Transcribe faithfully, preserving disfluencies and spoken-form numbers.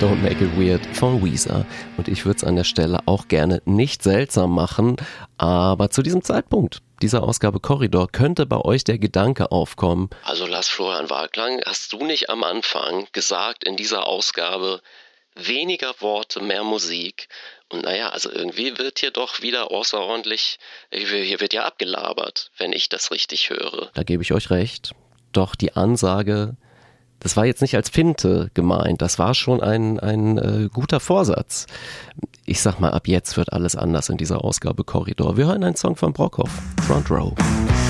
Don't Make It Weird von Weezer. Und ich würde es an der Stelle auch gerne nicht seltsam machen, aber zu diesem Zeitpunkt dieser Ausgabe Korridor könnte bei euch der Gedanke aufkommen. Also Lars Florian Waglang, hast du nicht am Anfang gesagt in dieser Ausgabe, weniger Worte, mehr Musik? Und naja, also irgendwie wird hier doch wieder außerordentlich, hier wird ja abgelabert, wenn ich das richtig höre. Da gebe ich euch recht. Doch die Ansage, das war jetzt nicht als Finte gemeint, das war schon ein, ein äh, guter Vorsatz. Ich sag mal, ab jetzt wird alles anders in dieser Ausgabe Korridor. Wir hören einen Song von Brockhoff, Front Row.